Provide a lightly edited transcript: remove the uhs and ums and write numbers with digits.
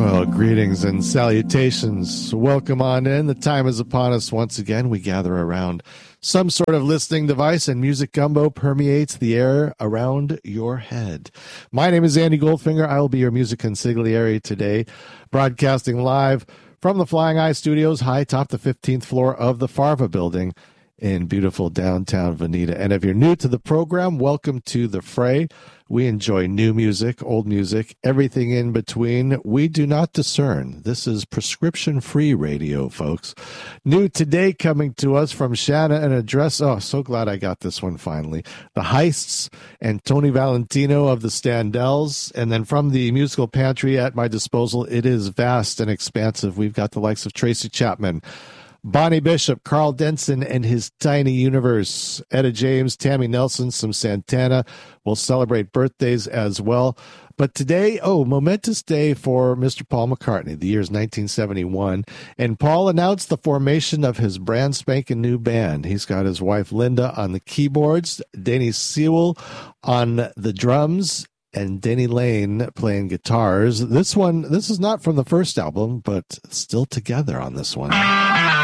Well, greetings and salutations. Welcome on in. The time is upon us once again. We gather around some sort of listening device, and music gumbo permeates the air around your head. My name is Andy Goldfinger. I will be your music consigliere today, broadcasting live from the Flying Eye Studios, high top the 15th floor of the Farva building in beautiful downtown Veneta. And if you're new to the program, welcome to the fray. We enjoy new music, old music, everything in between. We do not discern. This is prescription-free radio, folks. New today, coming to us from Shanna, an address. Oh, so glad I got this one finally. The Heists and Tony Valentino of the Standells. And then from the musical pantry at my disposal, it is vast and expansive. We've got the likes of Tracy Chapman, Bonnie Bishop, Carl Denson and his Tiny Universe, Etta James, Tammy Nelson, some Santana. We'll celebrate birthdays as well. But today, momentous day for Mr. Paul McCartney. The year is 1971, and Paul announced the formation of his brand spanking new band. He's got his wife Linda on the keyboards, Danny Sewell on the drums, and Denny Lane playing guitars. This is not from the first album, but still together on this one.